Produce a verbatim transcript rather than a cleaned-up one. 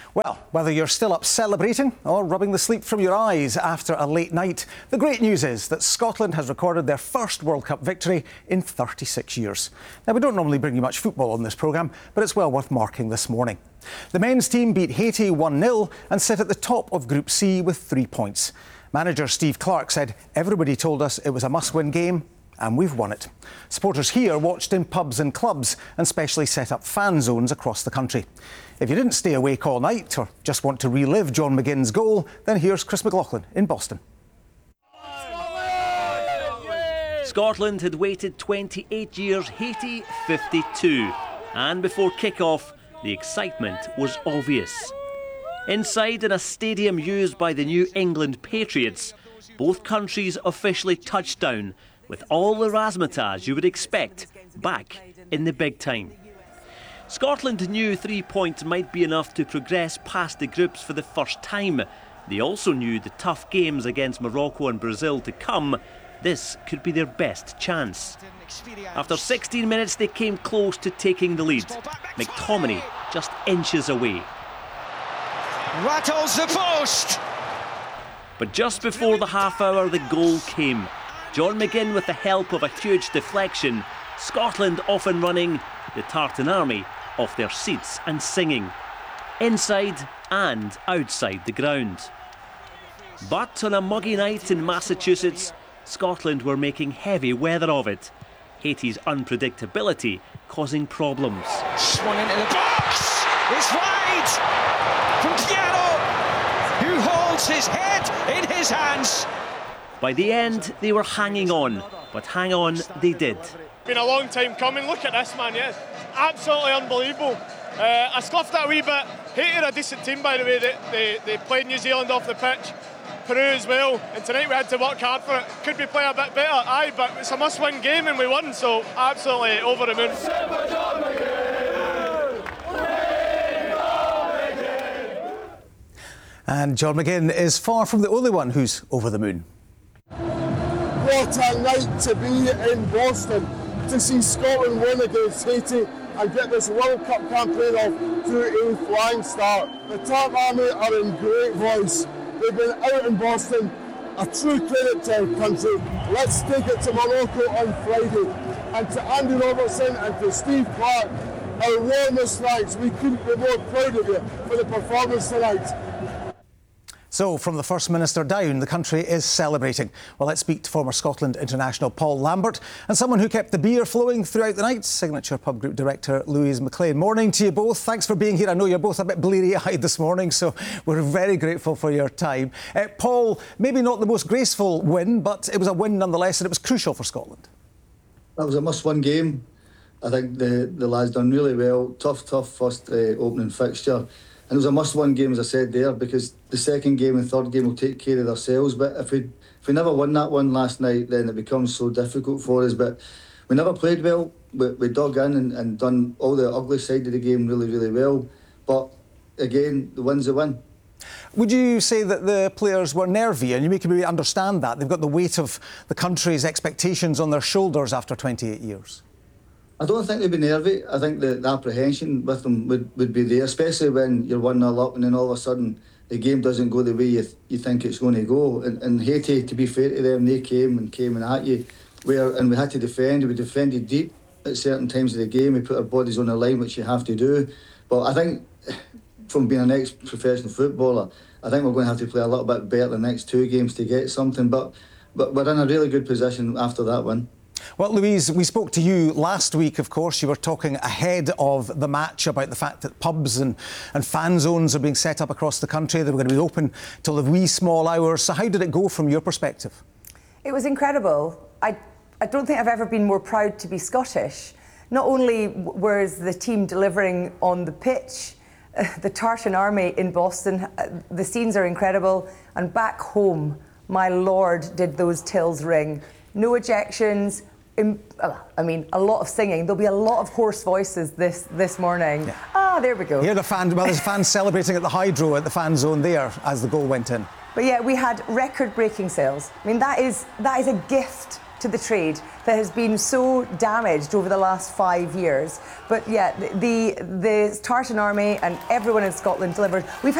Well, whether you're still up celebrating or rubbing the sleep from your eyes after a late night, the great news is that Scotland has recorded their first World Cup victory in thirty-six years. Now, we don't normally bring you much football on this programme, but it's well worth marking this morning. The men's team beat Haiti one nil and sit at the top of Group C with three points. Manager Steve Clarke said, "Everybody told us it was a must-win game, and we've won it." Supporters here watched in pubs and clubs and specially set up fan zones across the country. If you didn't stay awake all night or just want to relive John McGinn's goal, then here's Chris McLaughlin in Boston. Scotland had waited twenty-eight years, Haiti fifty-two. And before kick-off, the excitement was obvious. Inside in a stadium used by the New England Patriots, both countries officially touched down with all the razzmatazz you would expect back in the big time. Scotland knew three points might be enough to progress past the groups for the first time. They also knew the tough games against Morocco and Brazil to come. This could be their best chance. After sixteen minutes, they came close to taking the lead. McTominay just inches away. Rattles the post! But just before the half hour, the goal came. John McGinn with the help of a huge deflection. Scotland off and running, the Tartan Army off their seats and singing, inside and outside the ground. But on a muggy night in Massachusetts, Scotland were making heavy weather of it. Haiti's unpredictability causing problems. Swung into the box! It's wide! From Piano, who holds his head in his hands. By the end, they were hanging on, but hang on they did. Been a long time coming. Look at this, man. Yeah, absolutely unbelievable. Uh, I scuffed it a wee bit. Haiti are a decent team, by the way. They, they, they played New Zealand off the pitch, Peru as well. And tonight we had to work hard for it. Could we play a bit better? Aye, but it's a must-win game and we won. So absolutely over the moon. And John McGinn is far from the only one who's over the moon. What a night to be in Boston, to see Scotland win against Haiti and get this World Cup campaign off to a flying start. The Tartan Army are in great voice. They've been out in Boston, a true credit to our country. Let's take it to Morocco on Friday. And to Andy Robertson and to Steve Clarke, our warmest thanks. We couldn't be more proud of you for the performance tonight. So, from the First Minister down, the country is celebrating. Well, let's speak to former Scotland international Paul Lambert and someone who kept the beer flowing throughout the night, Signature Pub Group Director Louise McLean. Morning to you both. Thanks for being here. I know you're both a bit bleary-eyed this morning, so we're very grateful for your time. Uh, Paul, maybe not the most graceful win, but it was a win nonetheless, and it was crucial for Scotland. That was a must-win game. I think the, the lads done really well. Tough, tough first uh, opening fixture. And it was a must-win game, as I said there, because the second game and third game will take care of themselves. But if we if we never won that one last night, then it becomes so difficult for us. But we never played well. We, we dug in and, and done all the ugly side of the game really, really well. But again, the win's a win. Would you say that the players were nervy? And you make me understand that. They've got the weight of the country's expectations on their shoulders after twenty-eight years. I don't think they'd be nervy. I think the, the apprehension with them would, would be there, especially when you're one nil up and then all of a sudden the game doesn't go the way you, th- you think it's going to go. And, and Haiti, to be fair to them, they came and came and at you. Where, and we had to defend. We defended deep at certain times of the game. We put our bodies on the line, which you have to do. But I think, from being an ex-professional footballer, I think we're going to have to play a little bit better the next two games to get something. But, but we're in a really good position after that one. Well, Louise, we spoke to you last week, of course. You were talking ahead of the match about the fact that pubs and, and fan zones are being set up across the country. They were going to be open till the wee small hours. So how did it go from your perspective? It was incredible. I, I don't think I've ever been more proud to be Scottish. Not only was the team delivering on the pitch, uh, the Tartan Army in Boston, uh, the scenes are incredible. And back home, my Lord, did those tills ring. No ejections. I mean, a lot of singing. There'll be a lot of hoarse voices this this morning. Yeah. Ah, there we go. Here the fan, well, there's fans celebrating at the Hydro at the fan zone there as the goal went in. But yeah, we had record-breaking sales. I mean, that is that is a gift to the trade that has been so damaged over the last five years. But yeah, the the, the Tartan Army and everyone in Scotland delivered. We've had